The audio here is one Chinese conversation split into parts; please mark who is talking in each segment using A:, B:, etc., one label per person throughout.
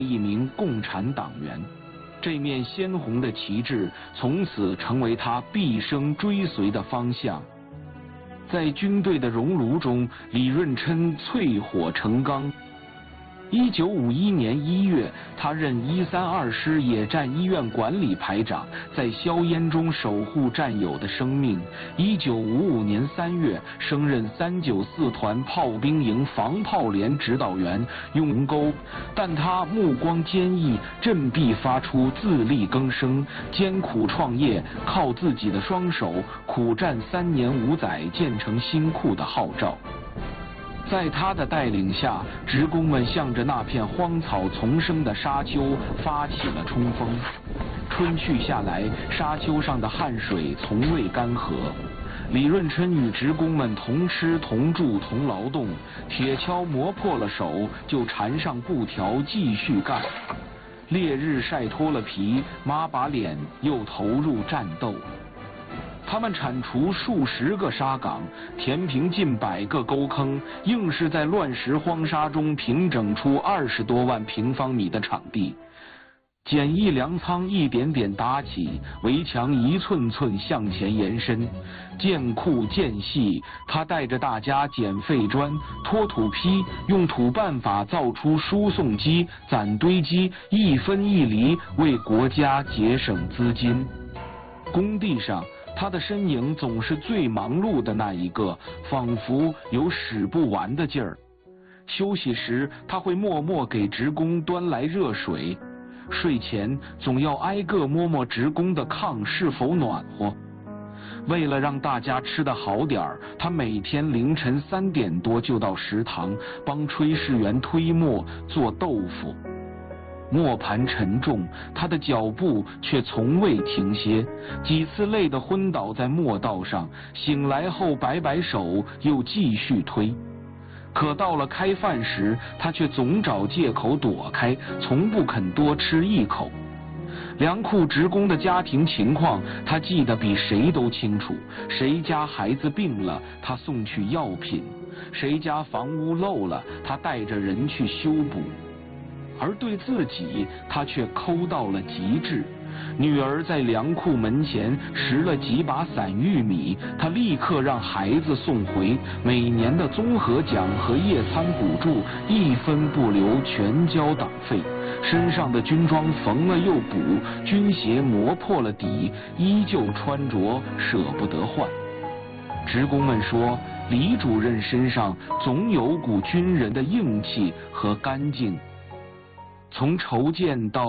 A: 一名共产党员。这面鲜红的旗帜从此成为他毕生追随的方向。在军队的熔炉中，李润琛淬火成钢。1951年1月，他任132师野战医院管理排长，在硝烟中守护战友的生命。1955年3月，升任394团炮兵营防炮连指导员，用钩。但他目光坚毅，振臂发出自力更生、艰苦创业、靠自己的双手苦战3年5载建成新库的号召。在他的带领下，职工们向着那片荒草丛生的沙丘发起了冲锋。春去下来，沙丘上的汗水从未干涸。李润琛与职工们同吃同住同劳动，铁锹磨破了手，就缠上布条继续干。烈日晒脱了皮，抹把脸，又投入战斗。他们铲除数十个沙岗，填平近100个沟坑，硬是在乱石荒沙中平整出20多万平方米的场地。简易粮仓一点点搭起，围墙一寸寸向前延伸。渐库渐细，他带着大家捡废砖、拖土坯，用土办法造出输送机、攒堆机，一分一厘为国家节省资金。工地上，他的身影总是最忙碌的那一个，仿佛有使不完的劲儿。休息时，他会默默给职工端来热水。睡前总要挨个摸摸职工的炕是否暖和。为了让大家吃得好点儿，他每天凌晨3点多就到食堂帮炊事员推磨做豆腐。磨盘沉重，他的脚步却从未停歇，几次累得昏倒在磨道上，醒来后摆摆手，又继续推。可到了开饭时，他却总找借口躲开，从不肯多吃一口。粮库职工的家庭情况，他记得比谁都清楚。谁家孩子病了，他送去药品；谁家房屋漏了，他带着人去修补。而对自己，他却抠到了极致。女儿在粮库门前拾了几把散玉米，他立刻让孩子送回。每年的综合奖和夜餐补助一分不留，全交党费。身上的军装缝了又补，军鞋磨破了底，依旧穿着，舍不得换。职工们说，李主任身上总有股军人的硬气和干净。从筹建到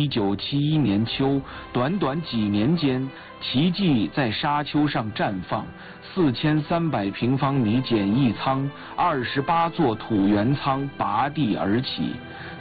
A: 1971年秋，短短几年间，奇迹在沙丘上绽放。4300平方米简易仓，28座土原仓拔地而起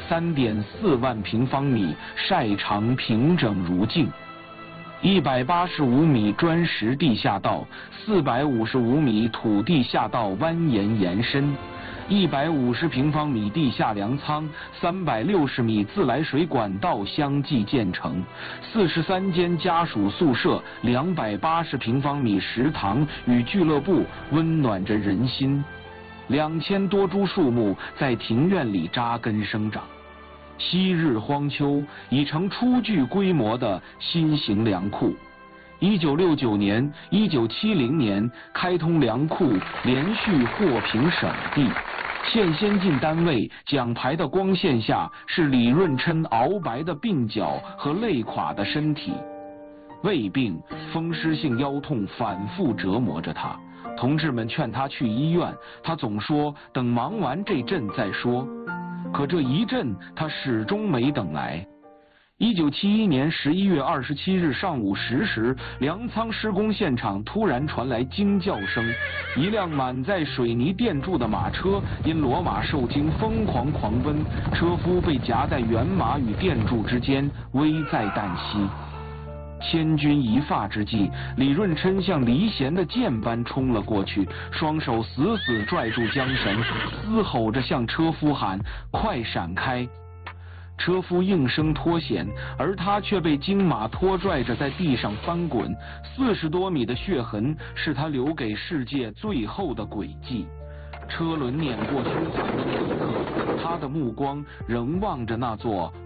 A: ，3.4万平方米晒场平整如镜。185米砖石地下道，455米土地下道蜿蜒延伸。150平方米地下粮仓，360米自来水管道相继建成，43间家属宿舍，280平方米食堂与俱乐部温暖着人心。2000多株树木在庭院里扎根生长。昔日荒丘已成初具规模的新型粮库。1969年、1970年开通粮库，连续获评省地。县先进单位奖牌的光线下，是李润琛熬白的鬓角和累垮的身体。胃病、风湿性腰痛反复折磨着他，同志们劝他去医院，他总说等忙完这阵再说。可这一阵他始终没等来。1971年11月27日上午10时，粮仓施工现场突然传来惊叫声，一辆满载水泥电柱的马车因骡马受惊疯狂狂奔，车夫被夹在原马与电柱之间，危在旦夕。千钧一发之际，李润琛像离弦的箭般冲了过去，双手死死拽住缰绳，嘶吼着向车夫喊：“快闪开！”车夫应声脱险，而他却被金马拖拽着在地上翻滚，40多米的血痕是他留给世界最后的轨迹。 车轮碾过胸膛的那一刻，他的目光仍望着那座